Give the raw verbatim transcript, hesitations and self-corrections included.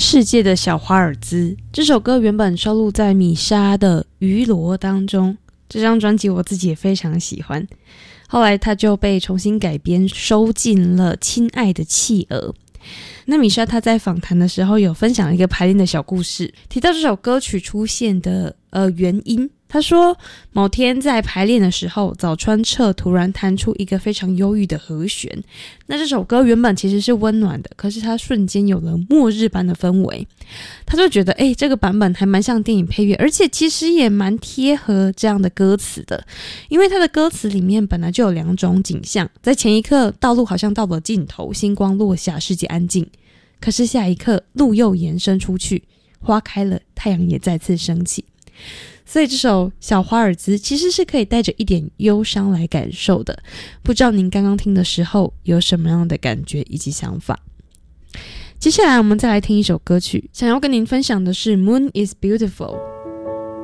世界的小华尔兹。这首歌原本收录在米莎的《鱼罗》当中，这张专辑我自己也非常喜欢，后来它就被重新改编收进了《亲爱的企鹅》。那米莎她在访谈的时候有分享一个排练的小故事，提到这首歌曲出现的呃原因。她说某天在排练的时候，早川彻突然弹出一个非常忧郁的和弦，那这首歌原本其实是温暖的，可是它瞬间有了末日般的氛围。他就觉得诶这个版本还蛮像电影配乐，而且其实也蛮贴合这样的歌词的，因为它的歌词里面本来就有两种景象，在前一刻道路好像到了尽头，星光落下，世界安静，可是下一刻路又延伸出去，花开了，太阳也再次升起。所以这首小华尔兹其实是可以带着一点忧伤来感受的，不知道您刚刚听的时候有什么样的感觉以及想法。接下来我们再来听一首歌曲，想要跟您分享的是 Moon is Beautiful。